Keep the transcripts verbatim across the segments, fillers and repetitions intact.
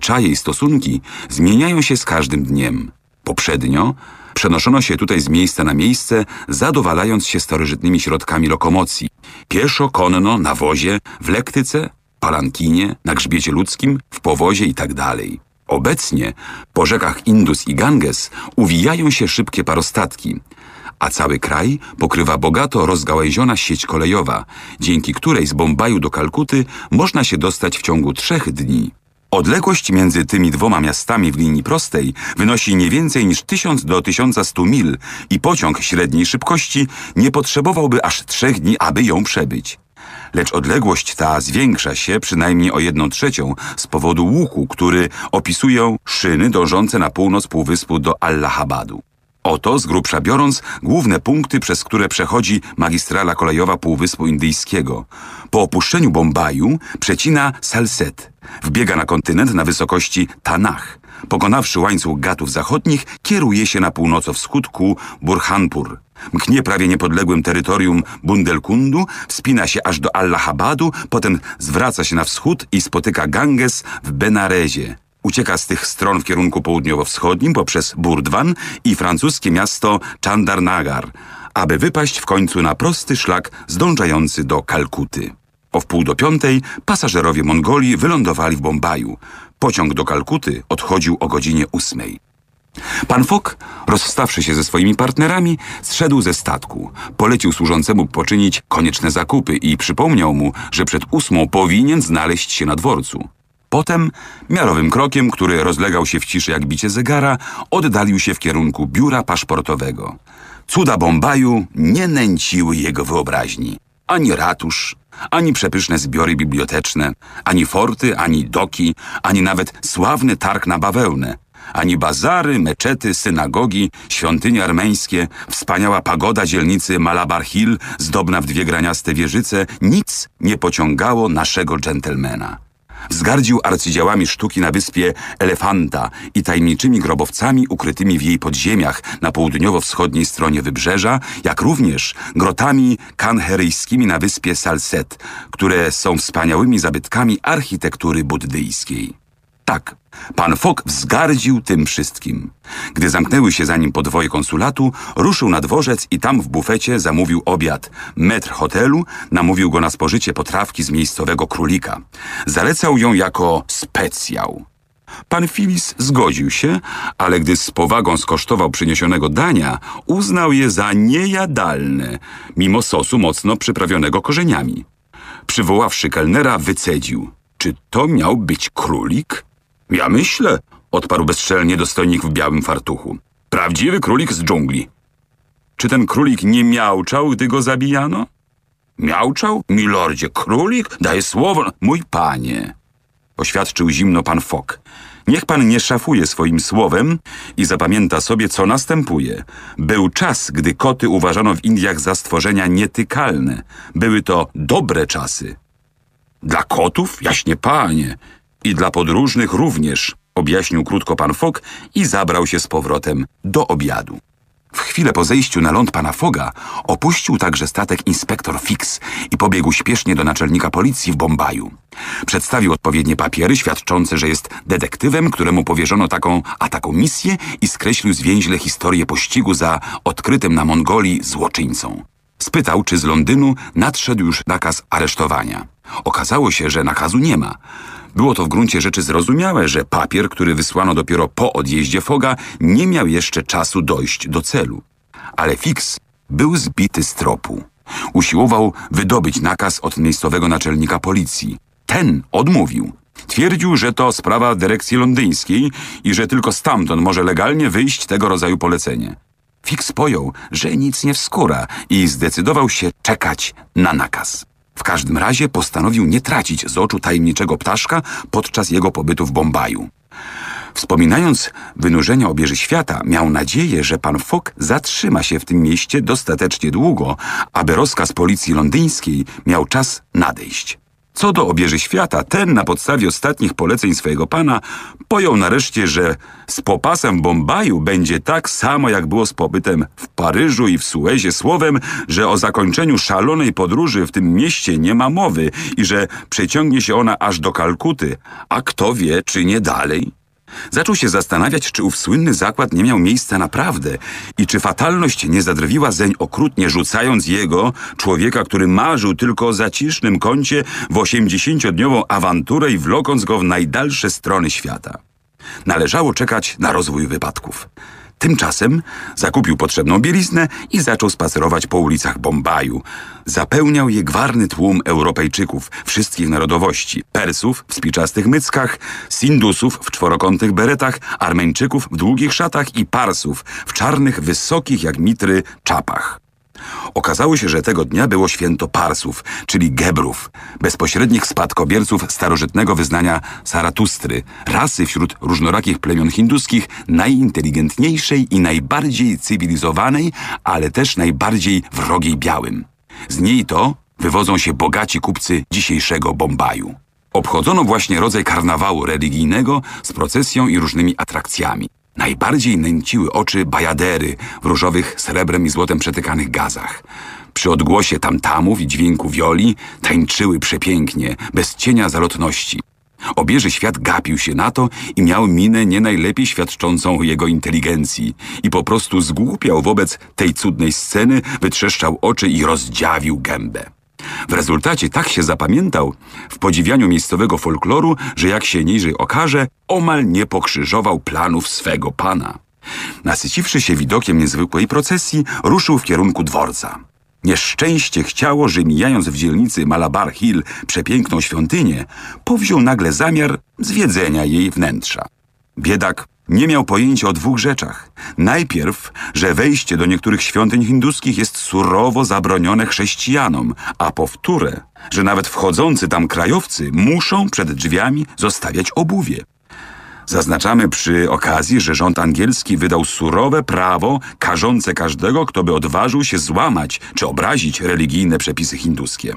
Czaje i stosunki zmieniają się z każdym dniem. Poprzednio przenoszono się tutaj z miejsca na miejsce, zadowalając się starożytnymi środkami lokomocji. Pieszo, konno, na wozie, w lektyce, palankinie, na grzbiecie ludzkim, w powozie itd. Obecnie po rzekach Indus i Ganges uwijają się szybkie parostatki, a cały kraj pokrywa bogato rozgałęziona sieć kolejowa, dzięki której z Bombaju do Kalkuty można się dostać w ciągu trzech dni. Odległość między tymi dwoma miastami w linii prostej wynosi nie więcej niż tysiąc do tysiąca stu mil i pociąg średniej szybkości nie potrzebowałby aż trzech dni, aby ją przebyć. Lecz odległość ta zwiększa się przynajmniej o jedną trzecią z powodu łuku, który opisują szyny dążące na północ półwyspu do Allahabadu. Oto, z grubsza biorąc, główne punkty, przez które przechodzi magistrala kolejowa Półwyspu Indyjskiego. Po opuszczeniu Bombaju przecina Salset, wbiega na kontynent na wysokości Tanach. Pokonawszy łańcuch Gatów Zachodnich, kieruje się na północo-wschód ku Burhanpur. Mknie prawie niepodległym terytorium Bundelkundu, wspina się aż do Allahabadu, potem zwraca się na wschód i spotyka Ganges w Benarezie. Ucieka z tych stron w kierunku południowo-wschodnim poprzez Burdwan i francuskie miasto Chandarnagar, aby wypaść w końcu na prosty szlak zdążający do Kalkuty. O wpół do piątej pasażerowie Mongolii wylądowali w Bombaju. Pociąg do Kalkuty odchodził o godzinie ósmej. Pan Fogg, rozstawszy się ze swoimi partnerami, zszedł ze statku, polecił służącemu poczynić konieczne zakupy i przypomniał mu, że przed ósmą powinien znaleźć się na dworcu. Potem, miarowym krokiem, który rozlegał się w ciszy jak bicie zegara, oddalił się w kierunku biura paszportowego. Cuda Bombaju nie nęciły jego wyobraźni. Ani ratusz, ani przepyszne zbiory biblioteczne, ani forty, ani doki, ani nawet sławny targ na bawełnę, ani bazary, meczety, synagogi, świątynie armeńskie, wspaniała pagoda dzielnicy Malabar Hill, zdobna w dwie graniaste wieżyce, nic nie pociągało naszego dżentelmena. Wzgardził arcydziełami sztuki na wyspie Elefanta i tajemniczymi grobowcami ukrytymi w jej podziemiach na południowo-wschodniej stronie wybrzeża, jak również grotami kanheryjskimi na wyspie Salset, które są wspaniałymi zabytkami architektury buddyjskiej. Tak, pan Fogg wzgardził tym wszystkim. Gdy zamknęły się za nim podwoje konsulatu, ruszył na dworzec i tam w bufecie zamówił obiad. Metr hotelu namówił go na spożycie potrawki z miejscowego królika. Zalecał ją jako specjał. Pan Phillis zgodził się, ale gdy z powagą skosztował przyniesionego dania, uznał je za niejadalne, mimo sosu mocno przyprawionego korzeniami. Przywoławszy kelnera, wycedził: czy to miał być królik? Ja myślę, odparł bezczelnie dostojnik w białym fartuchu. Prawdziwy królik z dżungli. Czy ten królik nie miauczał, gdy go zabijano? Miauczał? Milordzie, królik? Daję słowo. Mój panie, oświadczył zimno pan Fogg. Niech pan nie szafuje swoim słowem i zapamięta sobie, co następuje. Był czas, gdy koty uważano w Indiach za stworzenia nietykalne. Były to dobre czasy. Dla kotów? Jaśnie panie. I dla podróżnych również, objaśnił krótko pan Fogg i zabrał się z powrotem do obiadu. W chwilę po zejściu na ląd pana Fogga opuścił także statek inspektor Fix i pobiegł śpiesznie do naczelnika policji w Bombaju. Przedstawił odpowiednie papiery świadczące, że jest detektywem, któremu powierzono taką a taką misję, i skreślił zwięźle historię pościgu za odkrytym na Mongolii złoczyńcą. Spytał, czy z Londynu nadszedł już nakaz aresztowania. Okazało się, że nakazu nie ma. Było to w gruncie rzeczy zrozumiałe, że papier, który wysłano dopiero po odjeździe Fogga, nie miał jeszcze czasu dojść do celu. Ale Fix był zbity z tropu. Usiłował wydobyć nakaz od miejscowego naczelnika policji. Ten odmówił. Twierdził, że to sprawa dyrekcji londyńskiej i że tylko stamtąd może legalnie wyjść tego rodzaju polecenie. Fix pojął, że nic nie wskóra i zdecydował się czekać na nakaz. W każdym razie postanowił nie tracić z oczu tajemniczego ptaszka podczas jego pobytu w Bombaju. Wspominając wynurzenia obieży świata, miał nadzieję, że pan Fogg zatrzyma się w tym mieście dostatecznie długo, aby rozkaz policji londyńskiej miał czas nadejść. Co do obieży świata, ten na podstawie ostatnich poleceń swojego pana pojął nareszcie, że z popasem w Bombaju będzie tak samo, jak było z pobytem w Paryżu i w Suezie, słowem, że o zakończeniu szalonej podróży w tym mieście nie ma mowy i że przeciągnie się ona aż do Kalkuty, a kto wie, czy nie dalej. Zaczął się zastanawiać, czy ów słynny zakład nie miał miejsca naprawdę i czy fatalność nie zadrwiła zeń okrutnie, rzucając jego, człowieka, który marzył tylko o zacisznym kącie, w osiemdziesięciodniową awanturę i wlokąc go w najdalsze strony świata. Należało czekać na rozwój wypadków. Tymczasem zakupił potrzebną bieliznę i zaczął spacerować po ulicach Bombaju. Zapełniał je gwarny tłum Europejczyków wszystkich narodowości, Persów w spiczastych myckach, Sindusów w czworokątnych beretach, Armeńczyków w długich szatach i Parsów w czarnych, wysokich jak mitry czapach. Okazało się, że tego dnia było święto Parsów, czyli Gebrów, bezpośrednich spadkobierców starożytnego wyznania Saratustry, rasy wśród różnorakich plemion hinduskich najinteligentniejszej i najbardziej cywilizowanej, ale też najbardziej wrogiej białym. Z niej to wywodzą się bogaci kupcy dzisiejszego Bombaju. Obchodzono właśnie rodzaj karnawału religijnego z procesją i różnymi atrakcjami. Najbardziej nęciły oczy bajadery w różowych, srebrem i złotem przetykanych gazach. Przy odgłosie tamtamów i dźwięku wioli tańczyły przepięknie, bez cienia zalotności. Obieży świat gapił się na to i miał minę nie najlepiej świadczącą o jego inteligencji i po prostu zgłupiał wobec tej cudnej sceny, wytrzeszczał oczy i rozdziawił gębę. W rezultacie tak się zapamiętał w podziwianiu miejscowego folkloru, że jak się niżej okaże, omal nie pokrzyżował planów swego pana. Nasyciwszy się widokiem niezwykłej procesji, ruszył w kierunku dworca. Nieszczęście chciało, że mijając w dzielnicy Malabar Hill przepiękną świątynię, powziął nagle zamiar zwiedzenia jej wnętrza. Biedak nie miał pojęcia o dwóch rzeczach. Najpierw, że wejście do niektórych świątyń hinduskich jest surowo zabronione chrześcijanom, a po wtóre, że nawet wchodzący tam krajowcy muszą przed drzwiami zostawiać obuwie. Zaznaczamy przy okazji, że rząd angielski wydał surowe prawo karzące każdego, kto by odważył się złamać czy obrazić religijne przepisy hinduskie.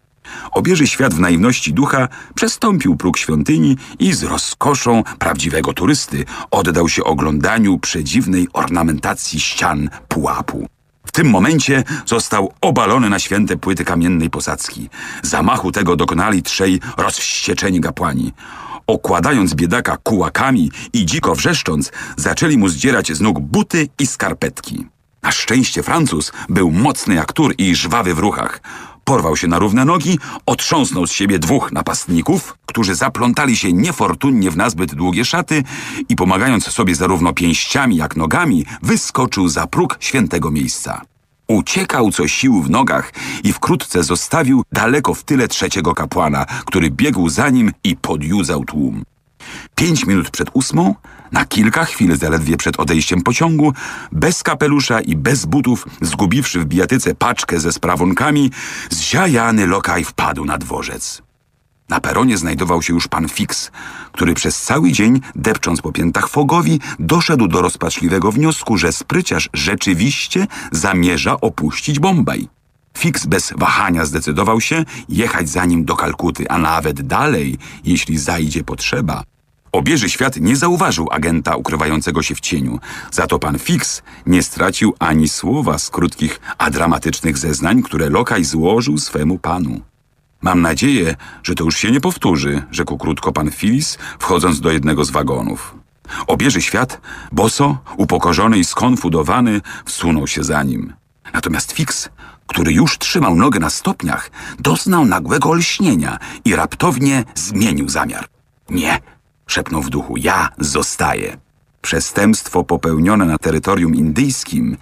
Obieży świat w naiwności ducha przestąpił próg świątyni i z rozkoszą prawdziwego turysty oddał się oglądaniu przedziwnej ornamentacji ścian pułapu. W tym momencie został obalony na święte płyty kamiennej posadzki. Zamachu tego dokonali trzej rozwścieczeni kapłani. Okładając biedaka kułakami i dziko wrzeszcząc, zaczęli mu zdzierać z nóg buty i skarpetki. Na szczęście Francuz był mocny jak tur i żwawy w ruchach. Porwał się na równe nogi, otrząsnął z siebie dwóch napastników, którzy zaplątali się niefortunnie w nazbyt długie szaty i pomagając sobie zarówno pięściami jak nogami, wyskoczył za próg świętego miejsca. Uciekał co sił w nogach i wkrótce zostawił daleko w tyle trzeciego kapłana, który biegł za nim i podjudzał tłum. Pięć minut przed ósmą, na kilka chwil zaledwie przed odejściem pociągu, bez kapelusza i bez butów, zgubiwszy w bijatyce paczkę ze sprawonkami, zziajany lokaj wpadł na dworzec. Na peronie znajdował się już pan Fix, który przez cały dzień, depcząc po piętach Fogowi, doszedł do rozpaczliwego wniosku, że spryciarz rzeczywiście zamierza opuścić Bombaj. Fix bez wahania zdecydował się jechać za nim do Kalkuty, a nawet dalej, jeśli zajdzie potrzeba. Obieży świat nie zauważył agenta ukrywającego się w cieniu. Za to pan Fix nie stracił ani słowa z krótkich, a dramatycznych zeznań, które lokaj złożył swemu panu. Mam nadzieję, że to już się nie powtórzy, rzekł krótko pan Phyllis, wchodząc do jednego z wagonów. Obieży świat, boso, upokorzony i skonfudowany, wsunął się za nim. Natomiast Fix, który już trzymał nogę na stopniach, doznał nagłego olśnienia i raptownie zmienił zamiar. Nie, szepnął w duchu, ja zostaję. Przestępstwo popełnione na terytorium indyjskim,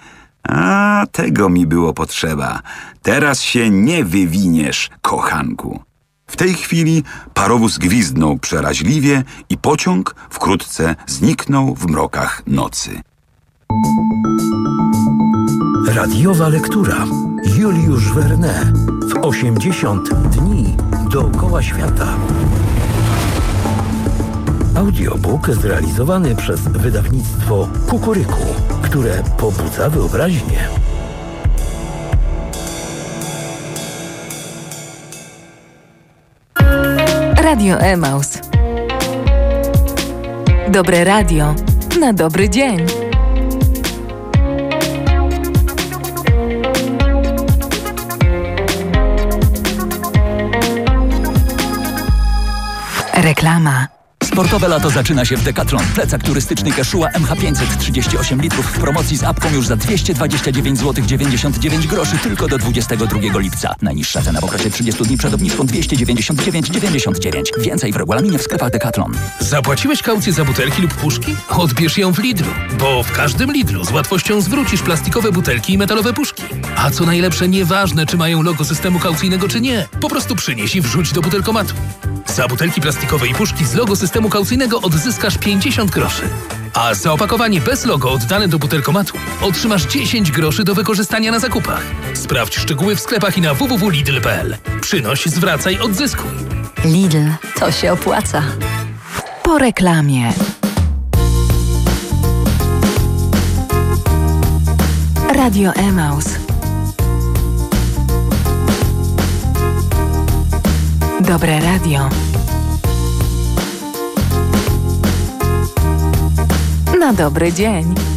a tego mi było potrzeba. Teraz się nie wywiniesz, kochanku. W tej chwili parowóz gwizdnął przeraźliwie i pociąg wkrótce zniknął w mrokach nocy. Radiowa lektura. Juliusz Verne w osiemdziesiąt dni dookoła świata. Audiobook zrealizowany przez wydawnictwo Kukuryku, które pobudza wyobraźnię. Radio Emaus. Dobre radio na dobry dzień. Reklama. Sportowe lato zaczyna się w Decathlon. Plecak turystyczny Keszua M H pięćset trzydzieści osiem litrów w promocji z apką już za dwieście dwadzieścia dziewięć złotych dziewięćdziesiąt dziewięć groszy tylko do dwudziestego drugiego lipca. Najniższa cena w okresie trzydziestu dni przed obniżką dwieście dziewięćdziesiąt dziewięć dziewięćdziesiąt dziewięć. Więcej w regulaminie w sklepach Decathlon. Zapłaciłeś kaucję za butelki lub puszki? Odbierz ją w Lidlu, bo w każdym Lidlu z łatwością zwrócisz plastikowe butelki i metalowe puszki. A co najlepsze, nieważne czy mają logo systemu kaucyjnego czy nie, po prostu przynieś i wrzuć do butelkomatu. Za butelki plastikowe i puszki z logo systemu kaucyjnego odzyskasz pięćdziesiąt groszy. A za opakowanie bez logo oddane do butelkomatu otrzymasz dziesięć groszy do wykorzystania na zakupach. Sprawdź szczegóły w sklepach i na w w w kropka lidl kropka p l. Przynoś, zwracaj, odzyskuj. Lidl, to się opłaca. Po reklamie. Radio Emaus. Dobre radio. Na dobry dzień.